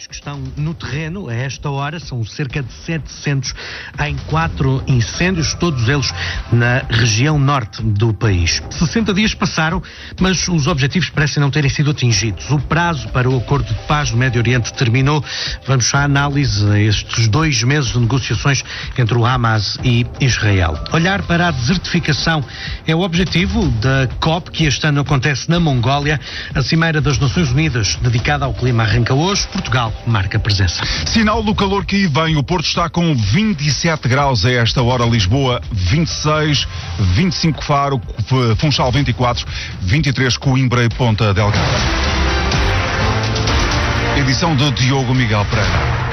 que estão no terreno a esta hora. São cerca de 700 em 4 incêndios, todos eles na região norte do país. 60 dias passaram, mas os objetivos parecem não terem sido atingidos. O prazo para o acordo de paz no Médio Oriente terminou. Vamos à análise a estes 2 meses de negociações entre o Hamas e Israel. Olhar para a desertificação é o objetivo da COP, que este ano acontece na Mongólia. A Cimeira das Nações Unidas, dedicada ao clima, arranca hoje. Portugal marca presença. Sinal do calor que aí vem. O Porto está com 27 graus a esta hora. Lisboa 26, 25 Faro, Funchal 24, 23 Coimbra e Ponta Delgada. Edição de Diogo Miguel Pereira.